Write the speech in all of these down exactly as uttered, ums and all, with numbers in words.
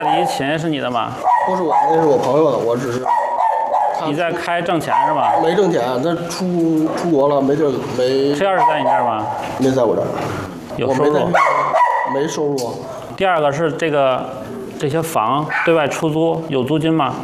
这钱是你的吗？ 不是我，那是我朋友的，我只是。 你在开挣钱是吧？ 没挣钱，他出出国了，没地儿没。 车钥匙在你这儿吗？ 没在我这儿。 有收入？ 没收入。 第二个是这个这些房对外出租有租金吗？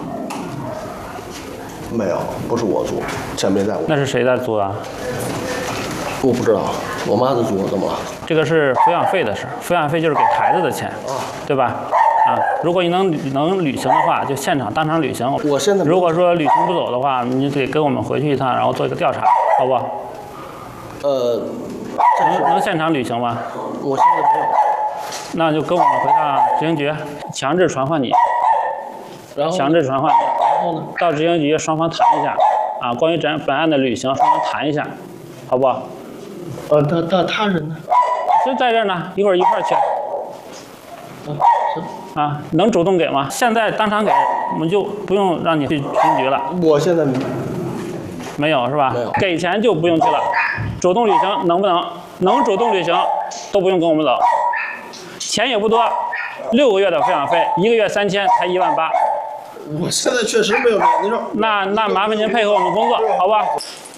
没有，不是我租，钱没在我。 那是谁在租啊？ 我不知道，我妈在租，怎么了？ 这个是抚养费的事，抚养费就是给孩子的钱，对吧？啊，如果你能能履行的话，就现场当场履行。 我现在如果说履行不走的话，你得跟我们回去一趟，然后做一个调查，好不好？ 呃， 能能现场履行吗？ 我现在没有。 那就跟我们回趟执行局，强制传唤你。 然后。 强制传唤。 然后呢？ 到执行局双方谈一下，啊，关于本本案的履行，双方谈一下，好不好？ 呃，他他他人呢？ 就在这儿呢，一会儿一块儿去。啊，能主动给吗？现在当场给，我们就不用让你去执行局了。 我现在没有是吧？ 没有。 给钱就不用去了，主动履行能不能？能主动履行都不用跟我们走，钱也不多，六个月的抚养费，一个月三千，才一万八。 我现在确实没有，您说。 那那麻烦您配合我们工作，好吧？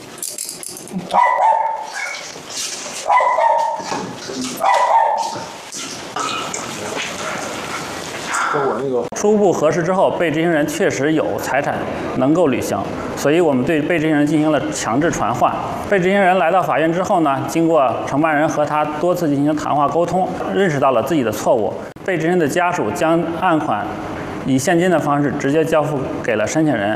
初步核实之后，被执行人确实有财产能够履行，所以我们对被执行人进行了强制传唤。被执行人来到法院之后呢，经过承办人和他多次进行谈话沟通，认识到了自己的错误。被执行人的家属将案款以现金的方式直接交付给了申请人。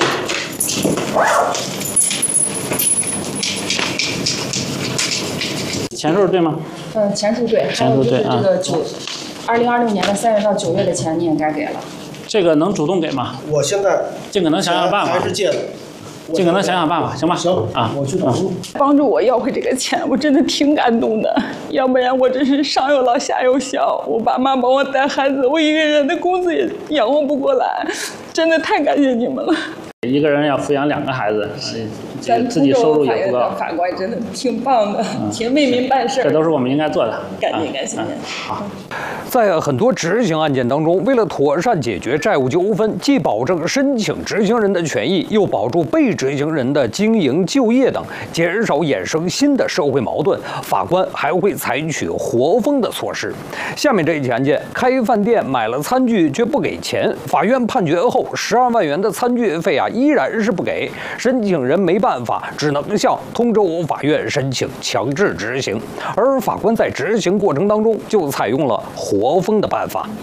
钱数对吗？ 嗯，钱数对，还有就是这个九，二零二六年的三月到九月的钱你也该给了。 这个能主动给吗？ 我现在尽可能想想办法。 还是借的。 尽可能想想办法，行吧？ 行啊， 我去找路。 帮助我要回这个钱，我真的挺感动的。要不然我真是上有老下有小，我爸妈帮我带孩子，我一个人的工资也养活不过来，真的太感谢你们了。 一个人要抚养两个孩子，这自己收入也不高。 法官真的挺棒的，替为民办事。 这都是我们应该做的。 感谢感谢您。 好。 在很多执行案件当中，为了妥善解决债务纠纷，既保证申请执行人的权益，又保住被执行人的经营、就业等，减少衍生新的社会矛盾，法官还会采取活封的措施。下面这一起案件，开饭店买了餐具却不给钱，法院判决后，十二万元的餐具费啊依然是不给，申请人没办法，只能向通州法院申请强制执行，而法官在执行过程当中就采用了活封的办法。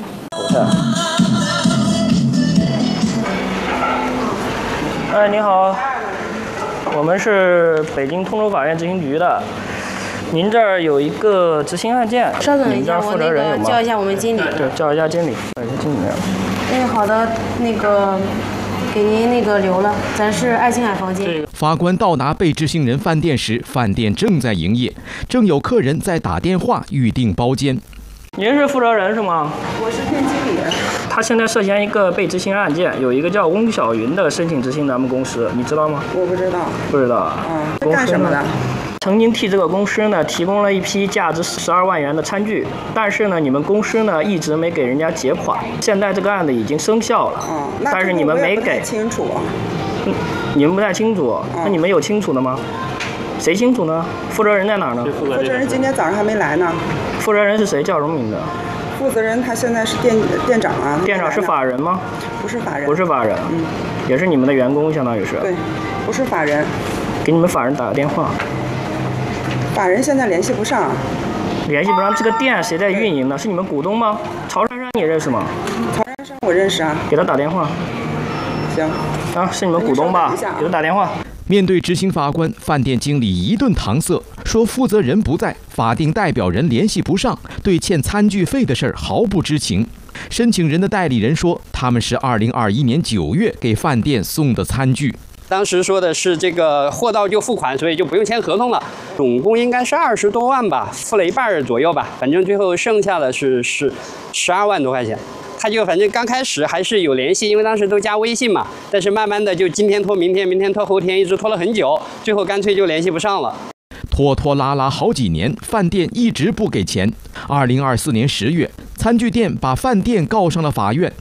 哎，你好，我们是北京通州法院执行局的。您这儿有一个执行案件， 稍等一下， 负责人有吗？ 我那个叫一下我们经理。 对，叫一下经理，叫一下经理。 哎，好的，那个给您那个留了，咱是爱琴海房间。 法官到达被执行人饭店时，饭店正在营业，正有客人在打电话预订包间。 您是负责人是吗？ 我是店经理。 他现在涉嫌一个被执行案件，有一个叫翁小云的申请执行咱们公司，你知道吗？ 我不知道。 不知道啊？ 嗯，干什么的？ 曾经替这个公司呢提供了一批价值十二万元的餐具，但是呢，你们公司呢一直没给人家结款。现在这个案子已经生效了， 嗯， 但是你们没给。 清楚。 嗯，你们不太清楚，那你们有清楚的吗？谁清楚呢？负责人在哪儿呢？ 负责人今天早上还没来呢。 负责人是谁？叫什么名字？ 负责人他现在是店店长啊。 店长是法人吗？ 不是法人。 不是法人， 嗯， 也是你们的员工，相当于是。 对，不是法人。 给你们法人打个电话。 法人现在联系不上。 联系不上，这个店谁在运营呢？是你们股东吗？曹珊珊你认识吗？ 曹珊珊我认识啊。 给他打电话。 行。 啊，是你们股东吧？给他打电话。 面对执行法官，饭店经理一顿搪塞，说负责人不在，法定代表人联系不上，对欠餐具费的事儿毫不知情。申请人的代理人说，他们是二零二一年九月给饭店送的餐具。 当时说的是这个货到就付款，所以就不用签合同了。总共应该是二十多万吧，付了一半左右吧，反正最后剩下的是是十二万多块钱。他就反正刚开始还是有联系，因为当时都加微信嘛，但是慢慢的就今天拖明天，明天拖后天，一直拖了很久，最后干脆就联系不上了。 拖拖拉拉好几年，饭店一直不给钱。二零二四年十月，餐具店把饭店告上了法院，